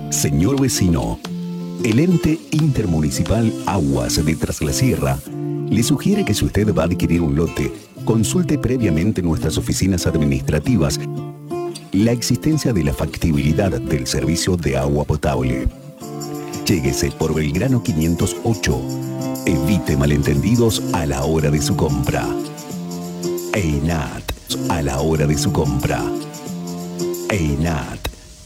Señor vecino, el ente intermunicipal Aguas de Tras la Sierra le sugiere que si usted va a adquirir un lote, consulte previamente nuestras oficinas administrativas la existencia de la factibilidad del servicio de agua potable. Lléguese por Belgrano 508. Evite malentendidos a la hora de su compra. EINAT, a la hora de su compra. EINAT.